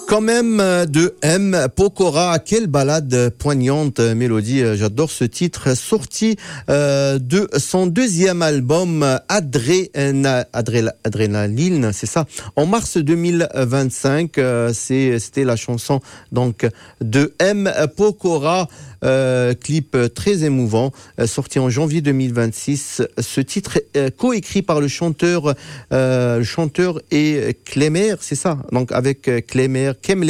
Quand même de M. Pokora, quelle balade poignante mélodie, j'adore ce titre, sorti de son deuxième album Adrénaline, c'est ça, en mars 2025, c'était la chanson donc de M. Pokora. Clip très émouvant, sorti en janvier 2026. Ce titre est coécrit par le chanteur et Kemler, c'est ça, donc avec Kemler,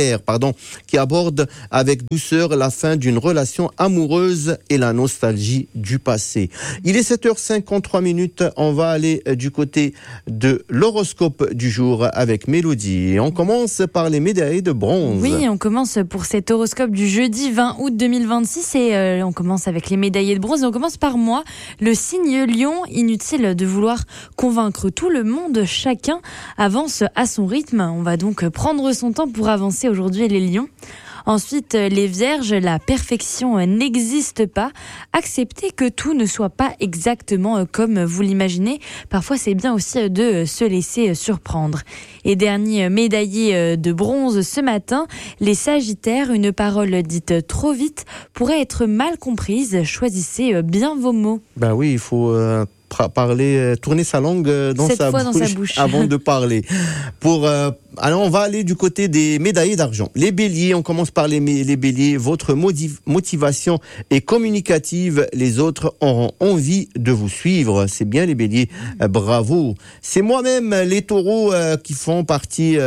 qui aborde avec douceur la fin d'une relation amoureuse et la nostalgie du passé. Il est 7h53, on va aller du côté de l'horoscope du jour avec Mélodie. Et on commence par les médailles de bronze. Oui, on commence pour cet horoscope du jeudi 20 août 2026 et on commence avec les médaillés de bronze. Et on commence par moi, le signe Lion. Inutile de vouloir convaincre tout le monde, chacun avance à son rythme. On va donc prendre son temps pour avancer aujourd'hui les lions. Ensuite, les vierges, la perfection n'existe pas. Acceptez que tout ne soit pas exactement comme vous l'imaginez. Parfois, c'est bien aussi de se laisser surprendre. Et dernier médaillé de bronze ce matin, les sagittaires, une parole dite trop vite pourrait être mal comprise. Choisissez bien vos mots. Ben oui, il faut tourner sa langue dans sa bouche avant de parler. Alors, on va aller du côté des médaillés d'argent. Les béliers, on commence par les béliers. Votre motivation est communicative. Les autres auront envie de vous suivre. C'est bien, les béliers. Bravo. C'est moi-même, les taureaux, qui font partie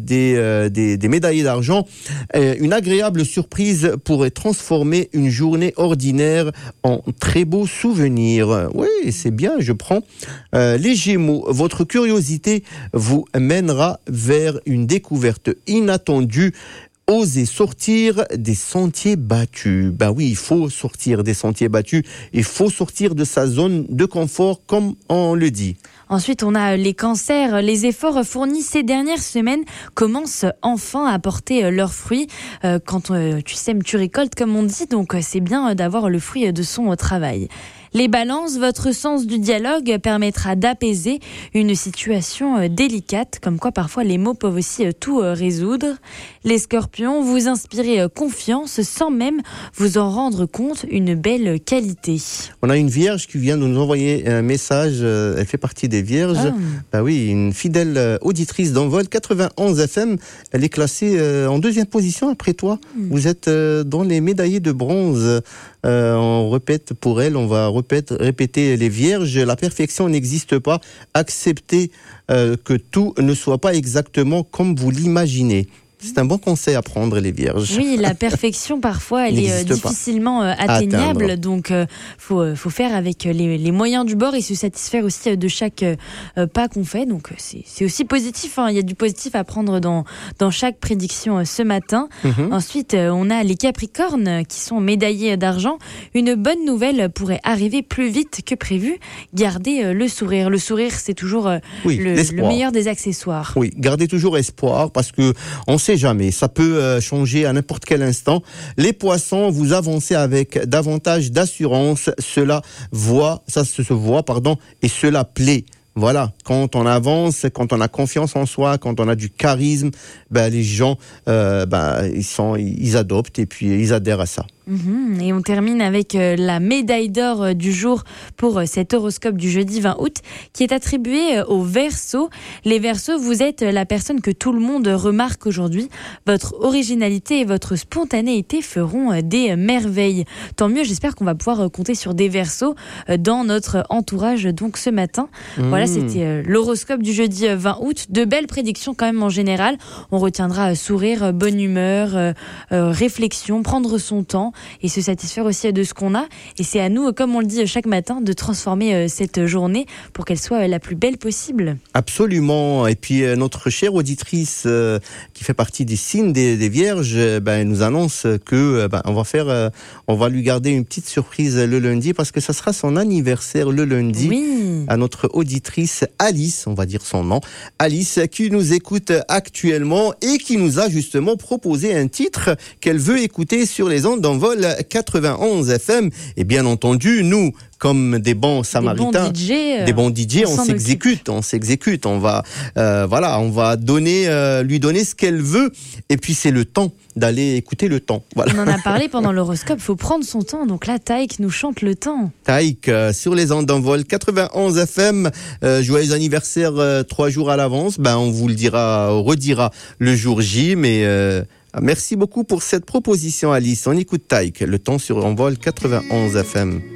des médaillés d'argent. Une agréable surprise pourrait transformer une journée ordinaire en très beau souvenir. Oui, c'est bien, je prends. Les gémeaux, votre curiosité vous mènera vers une découverte inattendue. Osez sortir des sentiers battus. Ben oui, il faut sortir des sentiers battus. Il faut sortir de sa zone de confort, comme on le dit. Ensuite, on a les cancers. Les efforts fournis ces dernières semaines commencent enfin à porter leurs fruits. Quand tu sèmes, tu récoltes, comme on dit. Donc, c'est bien d'avoir le fruit de son travail. Les balances, votre sens du dialogue permettra d'apaiser une situation délicate, comme quoi parfois les mots peuvent aussi tout résoudre. Les scorpions, vous inspirez confiance sans même vous en rendre compte, une belle qualité. On a une vierge qui vient de nous envoyer un message, elle fait partie des vierges. Bah oui, une fidèle auditrice d'Envol 91 FM, elle est classée en deuxième position après toi. Vous êtes dans les médaillés de bronze. On répète pour elle, on va répéter les vierges. La perfection n'existe pas. Acceptez que tout ne soit pas exactement comme vous l'imaginez. C'est un bon conseil à prendre, les vierges. Oui, la perfection, parfois, elle est difficilement atteignable. Donc, faut faire avec les moyens du bord et se satisfaire aussi de chaque pas qu'on fait. Donc, c'est aussi positif. Hein. Il y a du positif à prendre dans chaque prédiction ce matin. Ensuite, on a les Capricornes qui sont médaillés d'argent. Une bonne nouvelle pourrait arriver plus vite que prévu. Gardez le sourire. Le sourire, c'est toujours le meilleur des accessoires. Oui, gardez toujours espoir parce que on sait jamais, ça peut changer à n'importe quel instant. Les poissons, vous avancez avec davantage d'assurance, ça se voit, et cela plaît. Voilà, quand on avance, quand on a confiance en soi, quand on a du charisme, les gens, ils adoptent et puis ils adhèrent à ça. Et on termine avec la médaille d'or du jour pour cet horoscope du jeudi 20 août qui est attribué aux Verseaux. Les Verseaux, vous êtes la personne que tout le monde remarque aujourd'hui. Votre originalité et votre spontanéité feront des merveilles. Tant mieux, j'espère qu'on va pouvoir compter sur des Verseaux dans notre entourage donc ce matin. Voilà, c'était l'horoscope du jeudi 20 août. De belles prédictions quand même en général. On retiendra sourire, bonne humeur, réflexion, prendre son temps et se satisfaire aussi de ce qu'on a. Et c'est à nous, comme on le dit chaque matin, de transformer cette journée pour qu'elle soit la plus belle possible. Absolument. Et puis notre chère auditrice qui fait partie des signes des Vierges, elle nous annonce que on va lui garder une petite surprise le lundi parce que ça sera son anniversaire le lundi. Oui. À notre auditrice Alice, on va dire son nom, Alice, qui nous écoute actuellement et qui nous a justement proposé un titre qu'elle veut écouter sur les ondes d'Envol 91 FM. Et bien entendu, nous, comme des bons samaritains, des bons DJ, on s'exécute. On va, on va lui donner ce qu'elle veut. Et puis c'est le temps d'aller écouter le temps. Voilà. On en a parlé pendant l'horoscope. Faut prendre son temps. Donc là, Taïk nous chante le temps. Taïk sur les ondes d'Envol 91 FM. Joyeux anniversaire 3 jours à l'avance. On vous le redira le jour J. Mais merci beaucoup pour cette proposition, Alice. On écoute Taïk, le temps sur Envol 91 FM.